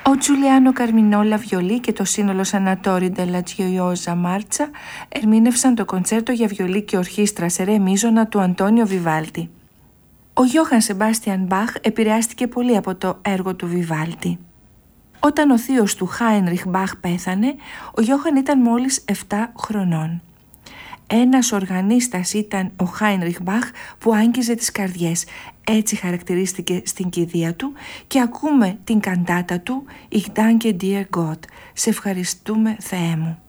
Ο Τζουλιάνο Καρμινόλα βιολί και το σύνολο Σανατόρι ντελα Gioiosa Μάρτσα ερμήνευσαν το κοντσέρτο για βιολί και ορχήστρα σε ρε μείζωνα του Αντώνιο Βιβάλτι. Ο Γιώχαν Σεμπάστιαν Μπαχ επηρεάστηκε πολύ από το έργο του Βιβάλτι. Όταν ο θείος του Χάινριχ Μπαχ πέθανε, ο Γιώχαν ήταν μόλις 7 χρονών. Ένας οργανίστας ήταν ο Χάινριχ Μπαχ που άγγιζε τις καρδιές. Έτσι χαρακτηρίστηκε στην κηδεία του και ακούμε την καντάτα του «Ich danke dir Gott», «Σε ευχαριστούμε Θεέ μου».